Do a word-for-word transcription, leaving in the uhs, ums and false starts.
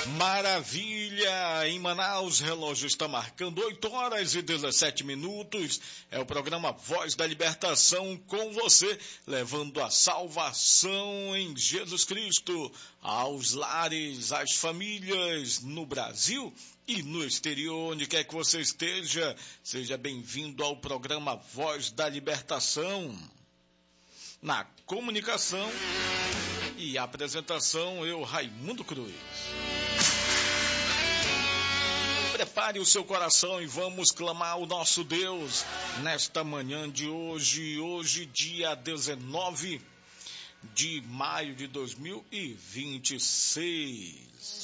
Maravilha! Em Manaus, relógio está marcando oito horas e dezessete minutos. É o programa Voz da Libertação com você, levando a salvação em Jesus Cristo aos lares, às famílias no Brasil e no exterior, onde quer que você esteja. Seja bem-vindo ao programa Voz da Libertação. Na comunicação e apresentação, eu, Raimundo Cruz. Prepare o seu coração e vamos clamar ao nosso Deus nesta manhã de hoje, hoje dia dezenove de maio de dois mil e vinte e seis.